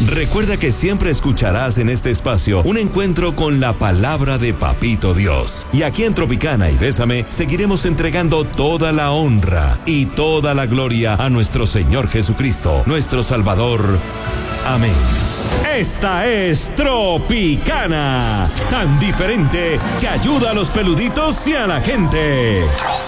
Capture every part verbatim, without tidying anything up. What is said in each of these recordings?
Recuerda que siempre escucharás en este espacio un encuentro con la palabra de Papito Dios. Y aquí en Tropicana y Bésame seguiremos entregando toda la honra y toda la gloria a nuestro Señor Jesucristo, nuestro Salvador. Amén. Esta es Tropicana, tan diferente que ayuda a los peluditos y a la gente.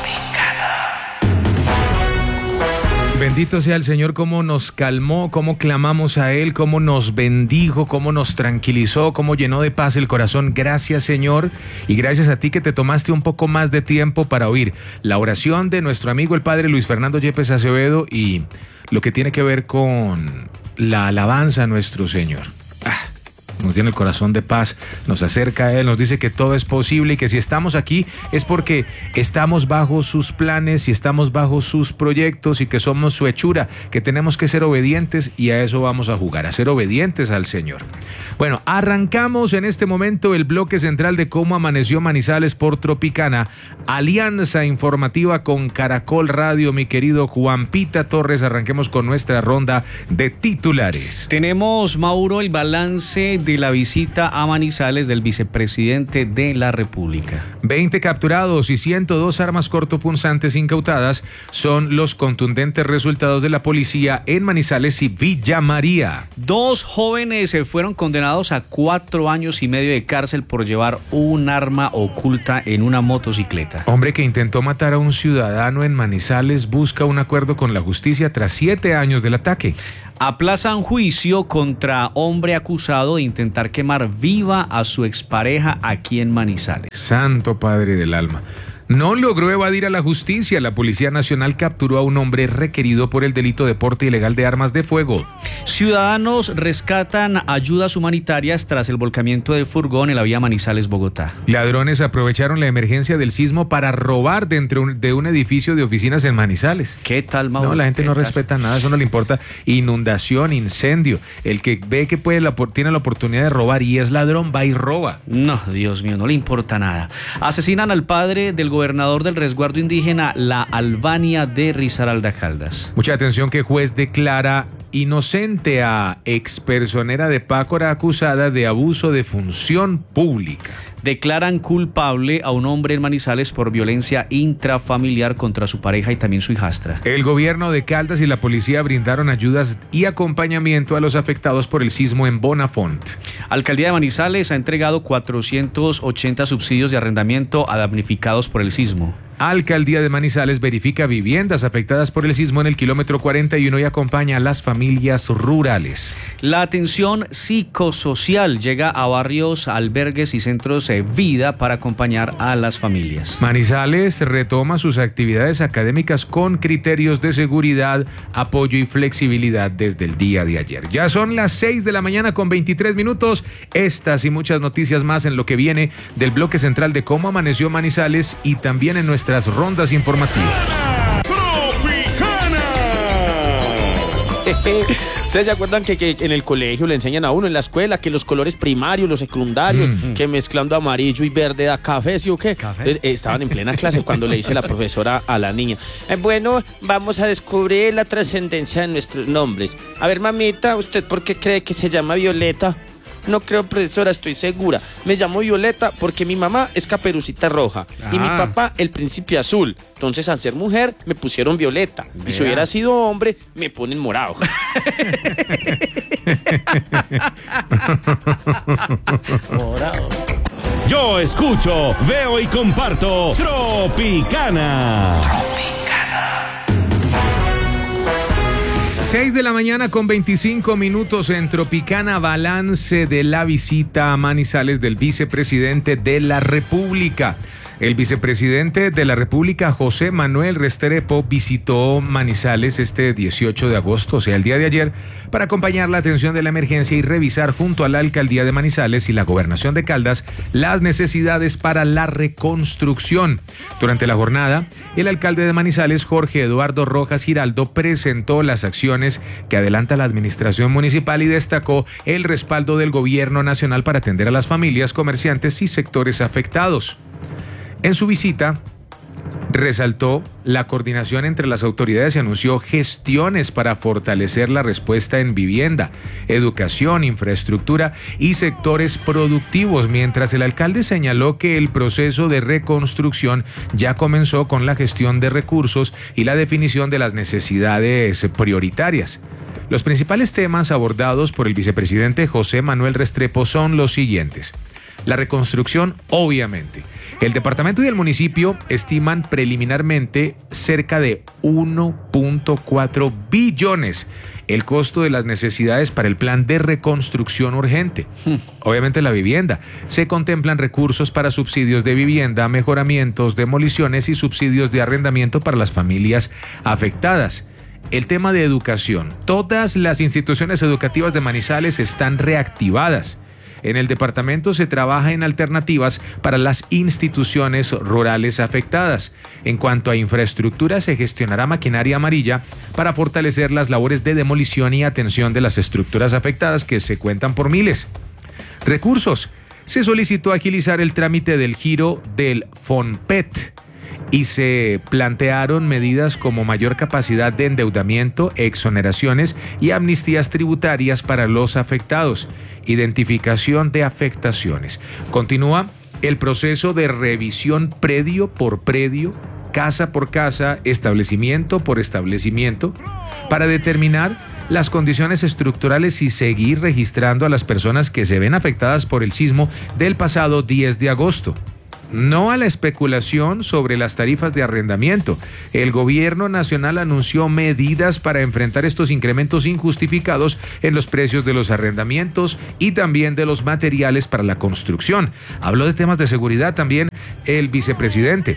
Bendito sea el Señor, cómo nos calmó, cómo clamamos a Él, cómo nos bendijo, cómo nos tranquilizó, cómo llenó de paz el corazón. Gracias, Señor, y gracias a ti que te tomaste un poco más de tiempo para oír la oración de nuestro amigo el Padre Luis Fernando Yepes Acevedo y lo que tiene que ver con la alabanza a nuestro Señor. Ah. Nos llena el corazón de paz, nos acerca a Él, nos dice que todo es posible y que si estamos aquí es porque estamos bajo sus planes y estamos bajo sus proyectos y que somos su hechura, que tenemos que ser obedientes y a eso vamos a jugar, a ser obedientes al Señor. Bueno, arrancamos en este momento el bloque central de cómo amaneció Manizales por Tropicana, alianza informativa con Caracol Radio, mi querido Juan Pita Torres. Arranquemos con nuestra ronda de titulares. Tenemos, Mauro, el balance de la visita a Manizales del vicepresidente de la República. veinte capturados y ciento dos armas cortopunzantes incautadas son los contundentes resultados de la policía en Manizales y Villa María. Dos jóvenes se fueron condenados a cuatro años y medio de cárcel por llevar un arma oculta en una motocicleta. Hombre que intentó matar a un ciudadano en Manizales busca un acuerdo con la justicia tras siete años del ataque. Aplazan juicio contra hombre acusado de intentar quemar viva a su expareja aquí en Manizales. Santo Padre del alma. No logró evadir a la justicia. La Policía Nacional capturó a un hombre requerido por el delito de porte ilegal de armas de fuego. Ciudadanos rescatan ayudas humanitarias tras el volcamiento de furgón en la vía Manizales-Bogotá. Ladrones aprovecharon la emergencia del sismo para robar dentro de un edificio de oficinas en Manizales. ¿Qué tal, Mauro? No, la gente no tal? respeta nada, eso no le importa. Inundación, incendio. El que ve que puede la, tiene la oportunidad de robar y es ladrón, va y roba. No, Dios mío, no le importa nada. Asesinan al padre del gobernador del resguardo indígena La Albania de Risaralda Caldas. Mucha atención que juez declara inocente a expersonera de Pácora acusada de abuso de función pública. Declaran culpable a un hombre en Manizales por violencia intrafamiliar contra su pareja y también su hijastra. El gobierno de Caldas y la policía brindaron ayudas y acompañamiento a los afectados por el sismo en Bonafont. Alcaldía de Manizales ha entregado cuatrocientos ochenta subsidios de arrendamiento a damnificados por el sismo. Alcaldía de Manizales verifica viviendas afectadas por el sismo en el kilómetro cuarenta y uno y acompaña a las familias rurales. La atención psicosocial llega a barrios, albergues y centros de vida para acompañar a las familias. Manizales retoma sus actividades académicas con criterios de seguridad, apoyo y flexibilidad desde el día de ayer. Ya son las seis de la mañana con veintitrés minutos. Estas y muchas noticias más en lo que viene del bloque central de cómo amaneció Manizales y también en nuestra rondas informativas. ¡Tropicana! ¿Ustedes se acuerdan que, que en el colegio le enseñan a uno, en la escuela, que los colores primarios, los secundarios, mm. que mezclando amarillo y verde da café, ¿sí o qué? Entonces, eh, estaban en plena clase cuando le dice la profesora a la niña, eh, bueno, vamos a descubrir la trascendencia de nuestros nombres. A ver, mamita, ¿usted por qué cree que se llama Violeta? No creo, profesora, estoy segura. Me llamo Violeta porque mi mamá es Caperucita Roja ah. y mi papá el Príncipe Azul. Entonces, al ser mujer, me pusieron Violeta. Vea. Y si hubiera sido hombre, me ponen morado. Morado. Yo escucho, veo y comparto Tropicana. seis de la mañana con veinticinco minutos en Tropicana, balance de la visita a Manizales del vicepresidente de la República. El vicepresidente de la República, José Manuel Restrepo, visitó Manizales este dieciocho de agosto, o sea, el día de ayer, para acompañar la atención de la emergencia y revisar junto a la Alcaldía de Manizales y la Gobernación de Caldas las necesidades para la reconstrucción. Durante la jornada, el alcalde de Manizales, Jorge Eduardo Rojas Giraldo, presentó las acciones que adelanta la administración municipal y destacó el respaldo del gobierno nacional para atender a las familias, comerciantes y sectores afectados. En su visita, resaltó la coordinación entre las autoridades y anunció gestiones para fortalecer la respuesta en vivienda, educación, infraestructura y sectores productivos, mientras el alcalde señaló que el proceso de reconstrucción ya comenzó con la gestión de recursos y la definición de las necesidades prioritarias. Los principales temas abordados por el vicepresidente José Manuel Restrepo son los siguientes. La reconstrucción, obviamente. El departamento y el municipio estiman preliminarmente cerca de uno punto cuatro billones el costo de las necesidades para el plan de reconstrucción urgente. Hmm. Obviamente la vivienda. Se contemplan recursos para subsidios de vivienda, mejoramientos, demoliciones y subsidios de arrendamiento para las familias afectadas. El tema de educación. Todas las instituciones educativas de Manizales están reactivadas. En el departamento se trabaja en alternativas para las instituciones rurales afectadas. En cuanto a infraestructura, se gestionará maquinaria amarilla para fortalecer las labores de demolición y atención de las estructuras afectadas, que se cuentan por miles. Recursos. Se solicitó agilizar el trámite del giro del FONPET y se plantearon medidas como mayor capacidad de endeudamiento, exoneraciones y amnistías tributarias para los afectados. Identificación de afectaciones. Continúa el proceso de revisión predio por predio, casa por casa, establecimiento por establecimiento, para determinar las condiciones estructurales y seguir registrando a las personas que se ven afectadas por el sismo del pasado diez de agosto. No a la especulación sobre las tarifas de arrendamiento. El gobierno nacional anunció medidas para enfrentar estos incrementos injustificados en los precios de los arrendamientos y también de los materiales para la construcción. Habló de temas de seguridad también el vicepresidente.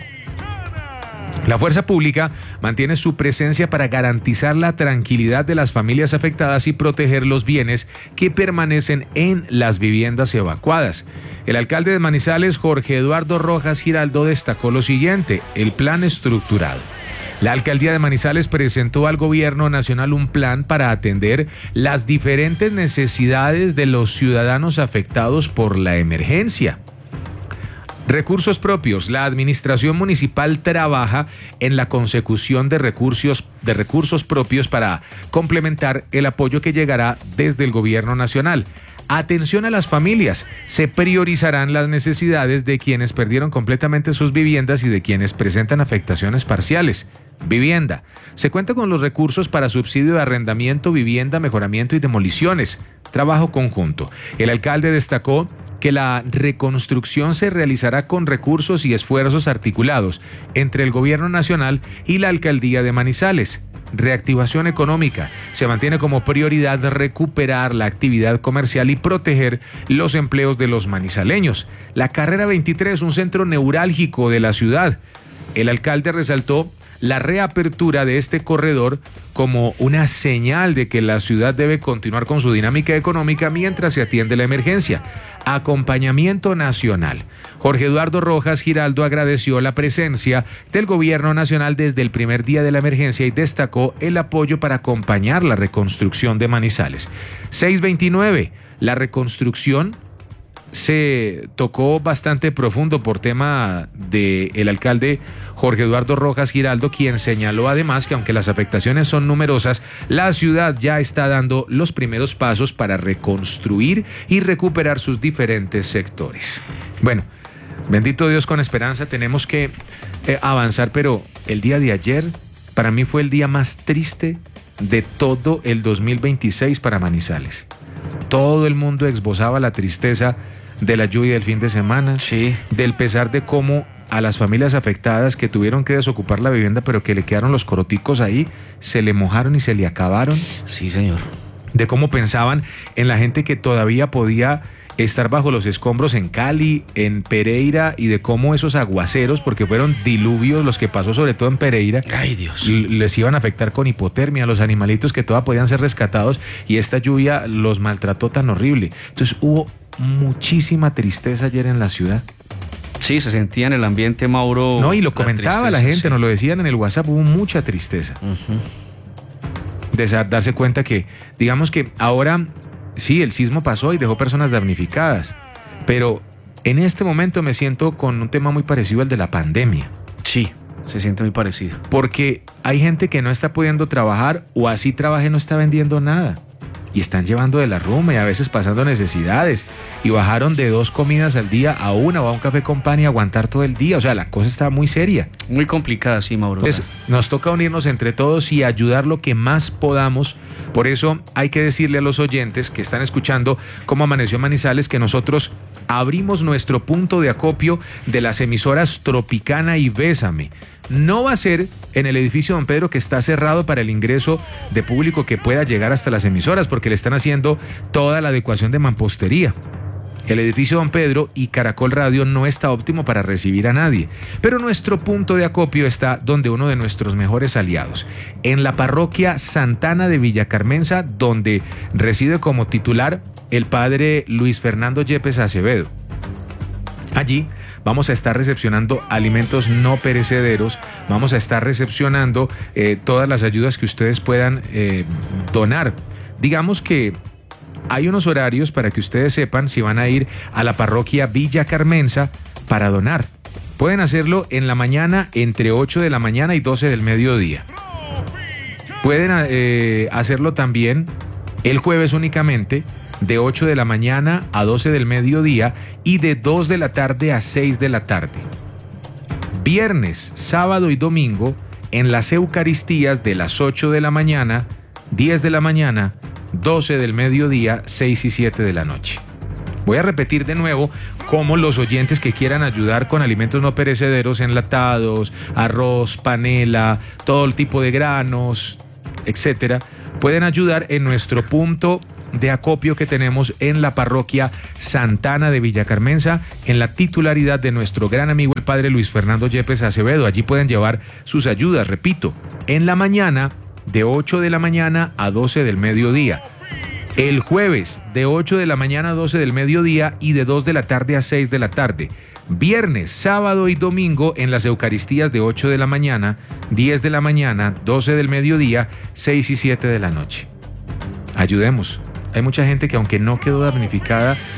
La fuerza pública mantiene su presencia para garantizar la tranquilidad de las familias afectadas y proteger los bienes que permanecen en las viviendas evacuadas. El alcalde de Manizales, Jorge Eduardo Rojas Giraldo, destacó lo siguiente: el plan estructurado. La alcaldía de Manizales presentó al gobierno nacional un plan para atender las diferentes necesidades de los ciudadanos afectados por la emergencia. Recursos propios. La administración municipal trabaja en la consecución de recursos, de recursos propios para complementar el apoyo que llegará desde el gobierno nacional. Atención a las familias. Se priorizarán las necesidades de quienes perdieron completamente sus viviendas y de quienes presentan afectaciones parciales. Vivienda. Se cuenta con los recursos para subsidio de arrendamiento, vivienda, mejoramiento y demoliciones. Trabajo conjunto. El alcalde destacó que la reconstrucción se realizará con recursos y esfuerzos articulados entre el gobierno nacional y la alcaldía de Manizales. Reactivación económica. Se mantiene como prioridad recuperar la actividad comercial y proteger los empleos de los manizaleños. La carrera veintitrés, un centro neurálgico de la ciudad. El alcalde resaltó la reapertura de este corredor como una señal de que la ciudad debe continuar con su dinámica económica mientras se atiende la emergencia. Acompañamiento nacional. Jorge Eduardo Rojas Giraldo agradeció la presencia del gobierno nacional desde el primer día de la emergencia y destacó el apoyo para acompañar la reconstrucción de Manizales. seis veintinueve. La reconstrucción se tocó bastante profundo por tema del alcalde Jorge Eduardo Rojas Giraldo, quien señaló además que aunque las afectaciones son numerosas, la ciudad ya está dando los primeros pasos para reconstruir y recuperar sus diferentes sectores. Bueno, bendito Dios, con esperanza tenemos que eh, avanzar, pero el día de ayer para mí fue el día más triste de todo el dos mil veintiséis para Manizales. Todo el mundo esbozaba la tristeza de la lluvia del fin de semana, sí, del pesar de cómo a las familias afectadas que tuvieron que desocupar la vivienda, pero que le quedaron los coroticos ahí, se le mojaron y se le acabaron. Sí, señor. De cómo pensaban en la gente que todavía podía estar bajo los escombros en Cali, en Pereira, y de cómo esos aguaceros, porque fueron diluvios los que pasó sobre todo en Pereira, ay Dios, les iban a afectar con hipotermia a los animalitos que todavía podían ser rescatados, y esta lluvia los maltrató tan horrible. Entonces hubo muchísima tristeza ayer en la ciudad. Sí, se sentía en el ambiente, Mauro. No, y lo comentaba la, la gente, sí, nos lo decían en el WhatsApp, hubo mucha tristeza. Uh-huh. De darse cuenta que, digamos que ahora sí, el sismo pasó y dejó personas damnificadas, pero en este momento me siento con un tema muy parecido al de la pandemia. Sí. Se siente muy parecido. Porque hay gente que no está pudiendo trabajar o así trabaje no está vendiendo nada. Y están llevando de la rumba y a veces pasando necesidades. Y bajaron de dos comidas al día a una o a un café con pan y aguantar todo el día. O sea, la cosa está muy seria. Muy complicada, sí, Mauro. Entonces, nos toca unirnos entre todos y ayudar lo que más podamos. Por eso hay que decirle a los oyentes que están escuchando cómo amaneció Manizales que nosotros abrimos nuestro punto de acopio de las emisoras Tropicana y Bésame. No va a ser en el edificio Don Pedro, que está cerrado para el ingreso de público que pueda llegar hasta las emisoras, porque le están haciendo toda la adecuación de mampostería. El edificio Don Pedro y Caracol Radio no está óptimo para recibir a nadie, pero nuestro punto de acopio está donde uno de nuestros mejores aliados, en la parroquia Santana de Villa Carmenza, donde reside como titular el padre Luis Fernando Yepes Acevedo. Allí vamos a estar recepcionando alimentos no perecederos, vamos a estar recepcionando eh, todas las ayudas que ustedes puedan eh, donar. Digamos que hay unos horarios para que ustedes sepan si van a ir a la parroquia Villa Carmenza para donar. Pueden hacerlo en la mañana entre ocho de la mañana y doce del mediodía. Pueden eh, hacerlo también el jueves únicamente, de ocho de la mañana a doce del mediodía y de dos de la tarde a seis de la tarde. Viernes, sábado y domingo en las Eucaristías de las ocho de la mañana, diez de la mañana, doce del mediodía, seis y siete de la noche. Voy a repetir de nuevo cómo los oyentes que quieran ayudar con alimentos no perecederos, enlatados, arroz, panela, todo el tipo de granos, etcétera, pueden ayudar en nuestro punto de acopio que tenemos en la parroquia Santana de Villa Carmenza, en la titularidad de nuestro gran amigo el padre Luis Fernando Yepes Acevedo. Allí pueden llevar sus ayudas, repito, en la mañana de ocho de la mañana a doce del mediodía. El jueves de ocho de la mañana a doce del mediodía y de dos de la tarde a seis de la tarde. Viernes, sábado y domingo en las Eucaristías de ocho de la mañana, diez de la mañana, doce del mediodía, seis y siete de la noche. Ayudemos. Hay mucha gente que aunque no quedó damnificada